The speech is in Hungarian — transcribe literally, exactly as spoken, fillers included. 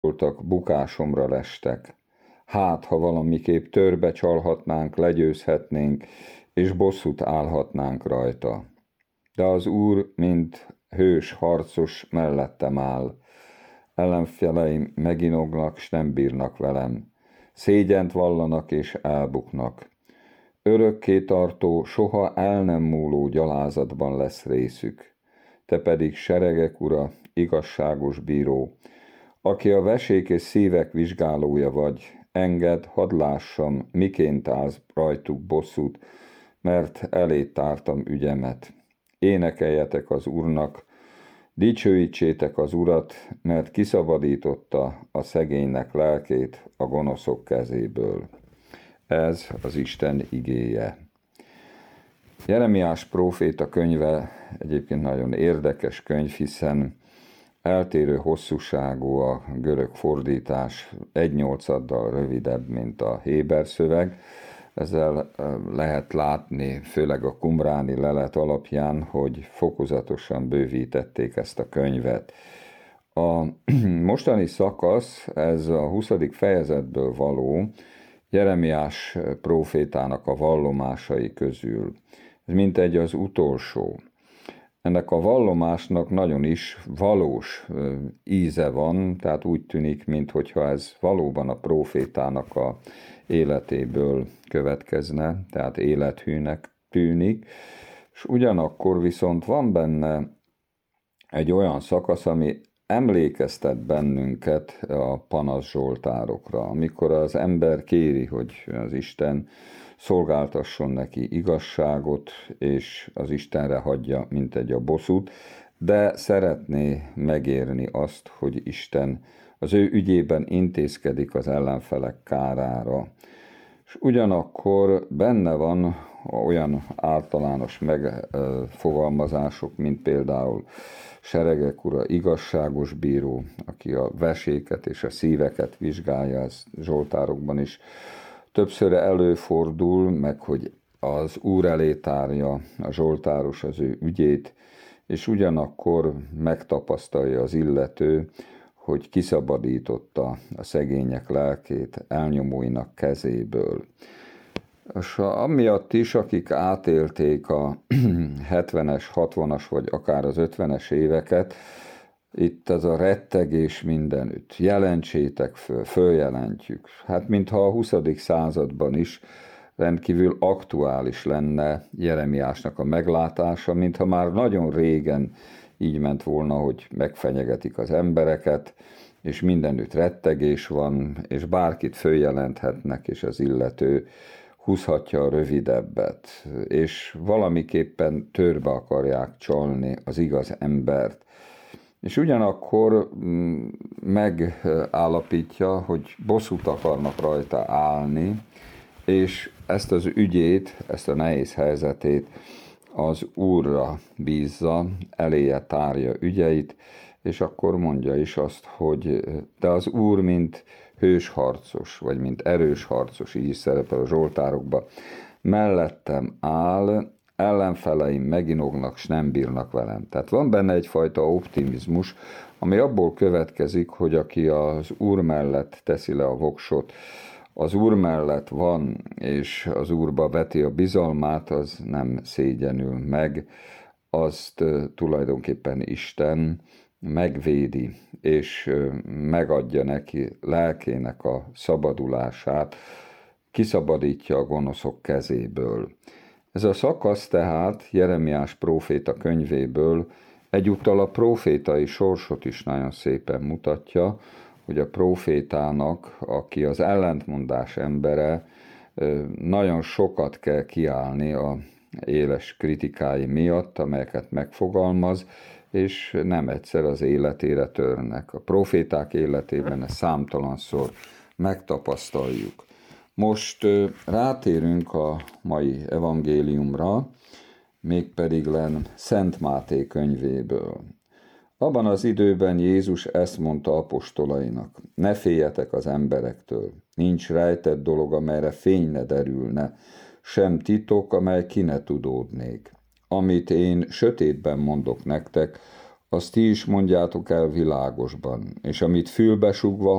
gyalogoltak, bukásomra lestek. Hát, ha valamiképp törbe csalhatnánk, legyőzhetnénk, és bosszút állhatnánk rajta. De az Úr, mint hős harcos, mellettem áll. Ellenfeleim meginognak, s nem bírnak velem. Szégyent vallanak és elbuknak. Örökké tartó, soha el nem múló gyalázatban lesz részük. Te pedig seregek ura, igazságos bíró, aki a vesék és szívek vizsgálója vagy, engedd, hadd lássam, miként állsz rajtuk bosszút, mert elé tártam ügyemet. Énekeljetek az Úrnak, dicsőítsétek az Urat, mert kiszabadította a szegénynek lelkét a gonoszok kezéből. Ez az Isten igéje. Jeremiás próféta könyve egyébként nagyon érdekes könyv, hiszen eltérő hosszúságú a görög fordítás, egy nyolcaddal rövidebb, mint a héber szöveg. Ezzel lehet látni, főleg a qumráni lelet alapján, hogy fokozatosan bővítették ezt a könyvet. A mostani szakasz, ez a huszadik fejezetből való, Jeremiás prófétának a vallomásai közül. Ez mintegy az utolsó. Ennek a vallomásnak nagyon is valós íze van, tehát úgy tűnik, minthogyha ez valóban a prófétának a életéből következne, tehát élethűnek tűnik, és ugyanakkor viszont van benne egy olyan szakasz, ami emlékeztet bennünket a panasz zsoltárokra, amikor az ember kéri, hogy az Isten szolgáltasson neki igazságot, és az Istenre hagyja mintegy a bosszút, de szeretné megérni azt, hogy Isten az ő ügyében intézkedik az ellenfelek kárára. És ugyanakkor benne van olyan általános megfogalmazások, mint például seregek ura, igazságos bíró, aki a veséket és a szíveket vizsgálja, ez zsoltárokban is többször előfordul, meg hogy az Úr elé tárja a zsoltáros az ő ügyét, és ugyanakkor megtapasztalja az illető, hogy kiszabadította a szegények lelkét elnyomóinak kezéből. És amiatt is, akik átélték a hetvenes, hatvanas vagy akár az ötvenes éveket, itt ez a rettegés mindenütt. Jelentsétek föl, följelentjük. Hát mintha a huszadik században is rendkívül aktuális lenne Jeremiásnak a meglátása, mintha már nagyon régen így ment volna, hogy megfenyegetik az embereket, és mindenütt rettegés van, és bárkit följelenthetnek, és az illető húzhatja a rövidebbet, és valamiképpen törbe akarják csalni az igaz embert. És ugyanakkor megállapítja, hogy bosszút akarnak rajta állni, és ezt az ügyét, ezt a nehéz helyzetét az Úrra bízza, eléje tárja ügyeit, és akkor mondja is azt, hogy de az Úr, mint hős harcos, vagy mint erős harcos, így is szerepel a zsoltárokban, mellettem áll, ellenfeleim meginognak, s nem bírnak velem. Tehát van benne egyfajta optimizmus, ami abból következik, hogy aki az Úr mellett teszi le a voksot, az Úr mellett van, és az Úrba veti a bizalmát, az nem szégyenül meg, azt tulajdonképpen Isten megvédi, és megadja neki lelkének a szabadulását, kiszabadítja a gonoszok kezéből. Ez a szakasz tehát Jeremiás próféta könyvéből egyúttal a prófétai sorsot is nagyon szépen mutatja, hogy a prófétának, aki az ellentmondás embere, nagyon sokat kell kiállni a éles kritikái miatt, amelyeket megfogalmaz, és nem egyszer az életére törnek. A próféták életében ezt számtalanszor megtapasztaljuk. Most rátérünk a mai evangéliumra, mégpedig len Szent Máté könyvéből. Abban az időben Jézus ezt mondta apostolainak: ne féljetek az emberektől, nincs rejtett dolog, amelyre fény ne derülne, sem titok, amely ki ne tudódnék. Amit én sötétben mondok nektek, azt ti is mondjátok el világosban, és amit fülbe sugva